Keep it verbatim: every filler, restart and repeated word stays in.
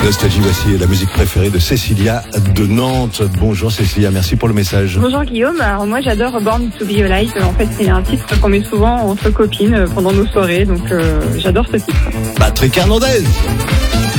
Nostalgie, voici la musique préférée de Cécilia de Nantes. Bonjour Cécilia, merci pour le message. Bonjour Guillaume, alors moi j'adore Born to Be Alive. En fait c'est un titre qu'on met souvent entre copines pendant nos soirées, donc euh, j'adore ce titre. Patrick Hernandez.